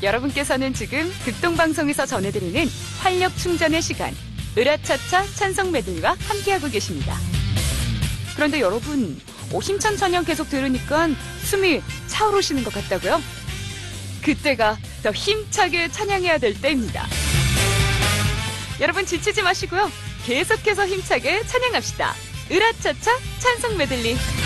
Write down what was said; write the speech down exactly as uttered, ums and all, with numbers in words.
여러분께서는 지금 극동방송에서 전해드리는 활력 충전의 시간, 으라차차 찬송 메들리와 함께하고 계십니다. 그런데 여러분, 어, 힘찬 찬양 계속 들으니까 숨이 차오르시는 것 같다고요? 그때가 더 힘차게 찬양해야 될 때입니다. 여러분 지치지 마시고요. 계속해서 힘차게 찬양합시다. 으라차차 찬송 메들리.